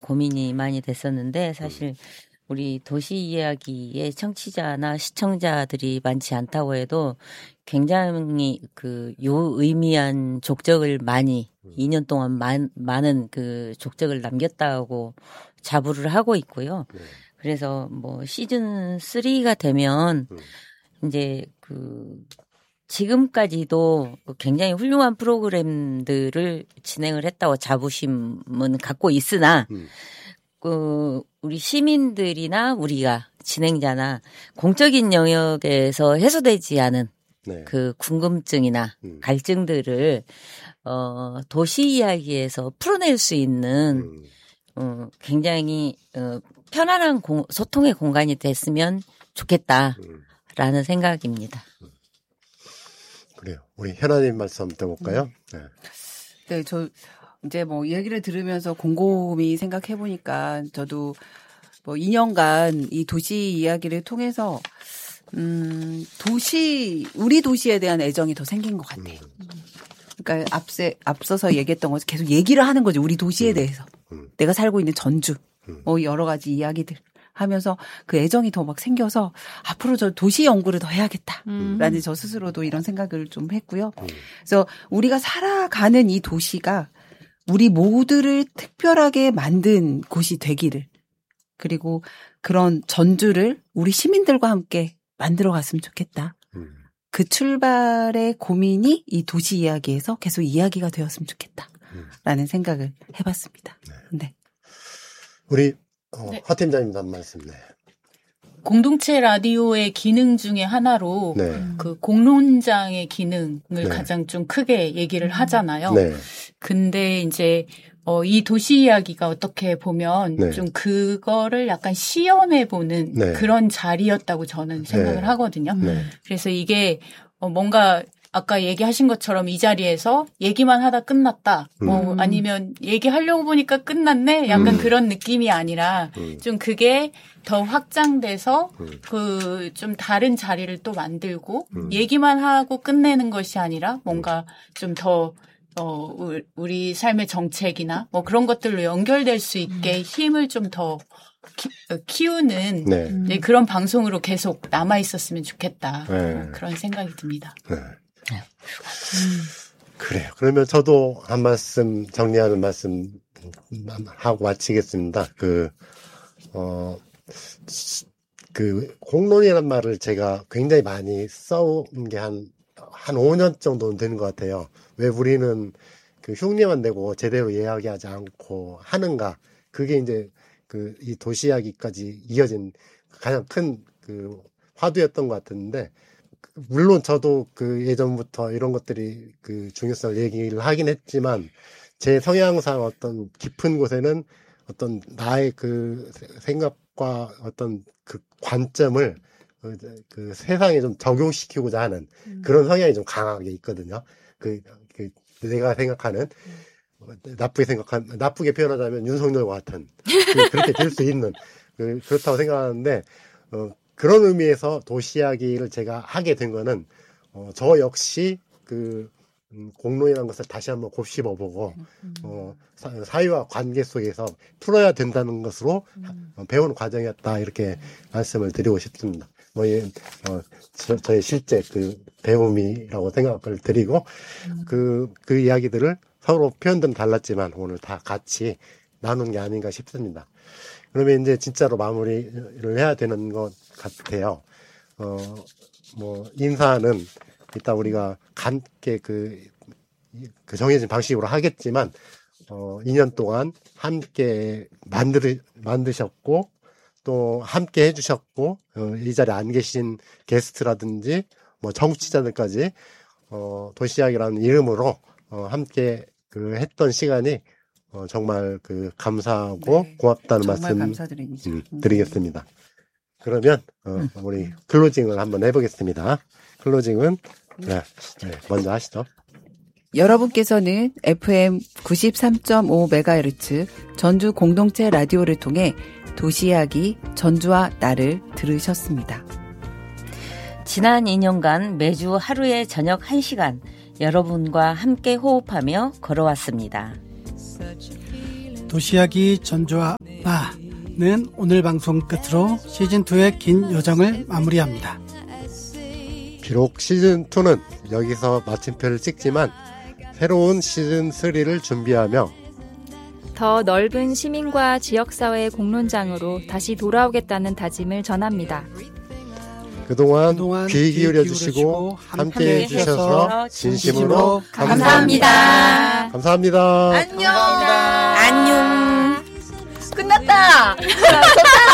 고민이 많이 됐었는데 사실 우리 도시 이야기의 청취자나 시청자들이 많지 않다고 해도 굉장히 그 유의미한 족적을 많이 2년 동안 많은 그 족적을 남겼다고 자부를 하고 있고요. 그래서 뭐 시즌 3가 되면 이제 그 지금까지도 굉장히 훌륭한 프로그램들을 진행을 했다고 자부심은 갖고 있으나 그 우리 시민들이나 우리가 진행자나 공적인 영역에서 해소되지 않은 네. 그 궁금증이나 갈증들을 도시 이야기에서 풀어낼 수 있는 굉장히 편안한 소통의 공간이 됐으면 좋겠다라는 생각입니다. 그래요. 우리 현아님 말씀 들어볼까요? 네, 저 이제 뭐 얘기를 들으면서 곰곰이 생각해 보니까 저도 뭐 2년간 이 도시 이야기를 통해서 우리 도시에 대한 애정이 더 생긴 것 같아요. 그러니까 앞서서 얘기했던 것을 계속 얘기를 하는 거죠. 우리 도시에 대해서. 내가 살고 있는 전주, 여러 가지 이야기들 하면서 그 애정이 더 막 생겨서 앞으로 저 도시 연구를 더 해야겠다라는 저 스스로도 이런 생각을 좀 했고요. 그래서 우리가 살아가는 이 도시가 우리 모두를 특별하게 만든 곳이 되기를, 그리고 그런 전주를 우리 시민들과 함께 만들어 갔으면 좋겠다. 그 출발의 고민이 이 도시 이야기에서 계속 이야기가 되었으면 좋겠다라는 생각을 해봤습니다. 네. 우리 네. 하 팀장님도 한 말씀. 네. 공동체 라디오의 기능 중에 하나로 네. 그 공론장의 기능을 네. 가장 좀 크게 얘기를 하잖아요. 네. 근데 이제 이 도시 이야기가 어떻게 보면 네. 좀 그거를 약간 시험해보는 네. 그런 자리였다고 저는 생각을 네. 하거든요. 네. 그래서 이게 뭔가 아까 얘기하신 것처럼 이 자리에서 얘기만 하다 끝났다. 아니면 얘기하려고 보니까 끝났네. 약간 그런 느낌이 아니라 좀 그게 더 확장돼서 그 좀 다른 자리를 또 만들고 얘기만 하고 끝내는 것이 아니라 뭔가 좀 더 우리 삶의 정책이나 뭐 그런 것들로 연결될 수 있게 힘을 좀 더 키우는 네. 그런 방송으로 계속 남아 있었으면 좋겠다. 네. 그런 생각이 듭니다. 네. 그래요. 그러면 저도 한 말씀 정리하는 말씀 하고 마치겠습니다. 그 공론이라는 말을 제가 굉장히 많이 써온 게 한 5년 정도는 되는 것 같아요. 왜 우리는 그 흉내만 내고 제대로 이야기하지 않고 하는가. 그게 이제 이 도시 이야기까지 이어진 가장 큰 그 화두였던 것 같은데, 물론 저도 그 예전부터 이런 것들이 그 중요성을 얘기를 하긴 했지만, 제 성향상 어떤 깊은 곳에는 어떤 나의 그 생각과 어떤 그 관점을 그 세상에 좀 적용시키고자 하는 그런 성향이 좀 강하게 있거든요. 내가 생각하는, 나쁘게 표현하자면 윤석열과 같은, 그렇게 될 수 있는, 그렇다고 생각하는데, 그런 의미에서 도시 이야기를 제가 하게 된 거는, 저 역시 공론이라는 것을 다시 한번 곱씹어보고, 사회와 관계 속에서 풀어야 된다는 것으로 배우는 과정이었다, 이렇게 말씀을 드리고 싶습니다. 저의 실제 배움이라고 생각을 드리고, 그 이야기들을 서로 표현들은 달랐지만 오늘 다 같이 나눈 게 아닌가 싶습니다. 그러면 이제 진짜로 마무리를 해야 되는 것 같아요. 인사는 이따 우리가 함께 그 정해진 방식으로 하겠지만, 2년 동안 함께 만드셨고, 또 함께 해주셨고, 이 자리에 안 계신 게스트라든지, 청취자들까지, 도시이야기라는 이름으로, 함께 했던 시간이, 정말 감사하고 네, 고맙다는 정말 말씀 드리겠습니다. 그러면 우리 클로징을 한번 해보겠습니다. 클로징은 먼저 하시죠. 여러분께서는 FM 93.5MHz 전주 공동체 라디오를 통해 도시이야기 전주와 나를 들으셨습니다. 지난 2년간 매주 하루의 저녁 1시간 여러분과 함께 호흡하며 걸어왔습니다. 도시이야기 전주와 나는 오늘 방송 끝으로 시즌2의 긴 여정을 마무리합니다. 비록 시즌2는 여기서 마침표를 찍지만 새로운 시즌3를 준비하며 더 넓은 시민과 지역사회의 공론장으로 다시 돌아오겠다는 다짐을 전합니다. 그동안 귀 기울여 주시고 함께해 주셔서 진심으로 감사합니다. 감사합니다. 안녕. 안녕. 끝났다.